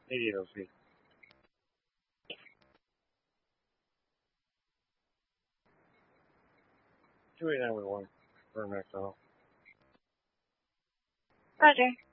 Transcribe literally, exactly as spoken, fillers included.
eighty-eight oh three. two eight nine one, for Maxwell. Roger.